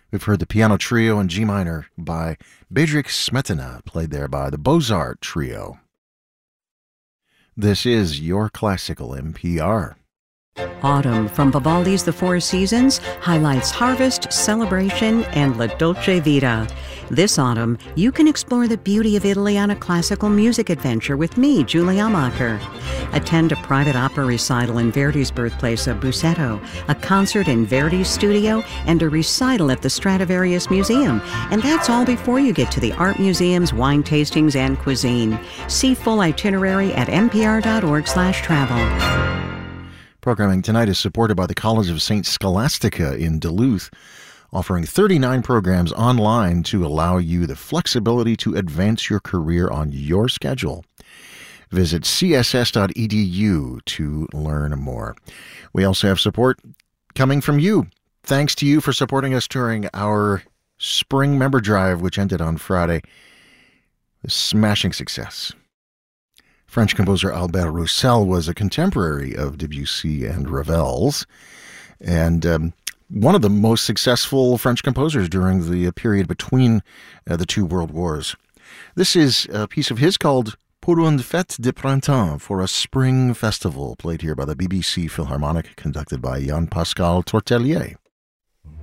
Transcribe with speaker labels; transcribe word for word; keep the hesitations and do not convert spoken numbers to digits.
Speaker 1: We've heard the piano trio in G minor by Bedřich Smetana, played there by the Beaux-Arts Trio. This is your Classical N P R.
Speaker 2: Autumn from Vivaldi's The Four Seasons highlights harvest, celebration, and La Dolce Vita. This autumn, you can explore the beauty of Italy on a classical music adventure with me, Julie Amacher. Attend a private opera recital in Verdi's birthplace of Busseto, a concert in Verdi's studio, and a recital at the Stradivarius Museum. And that's all before you get to the art museums, wine tastings, and cuisine. See full itinerary at npr.org slash travel.
Speaker 1: Programming tonight is supported by the College of Saint Scholastica in Duluth, offering thirty-nine programs online to allow you the flexibility to advance your career on your schedule. Visit c s s dot e d u to learn more. We also have support coming from you. Thanks to you for supporting us during our spring member drive, which ended on Friday. A smashing success. French composer Albert Roussel was a contemporary of Debussy and Ravel's, and um, one of the most successful French composers during the period between uh, the two world wars. This is a piece of his called Pour une fête de printemps, for a spring festival, played here by the B B C Philharmonic, conducted by Jean-Pascal Tortelier.